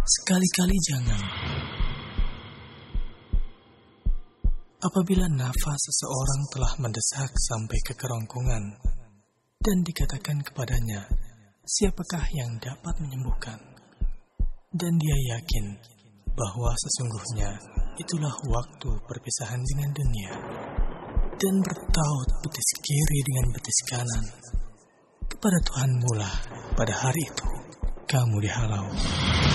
Sekali-kali jangan. Apabila nafas seseorang telah mendesak sampai ke kerongkongan dan dikatakan kepadanya, siapakah yang dapat menyembuhkan? Dan dia yakin bahwa sesungguhnya itulah waktu perpisahan dengan dunia, dan bertaut betis kiri dengan betis kanan. Kepada Tuhanmu lah pada hari itu kamu dihalau.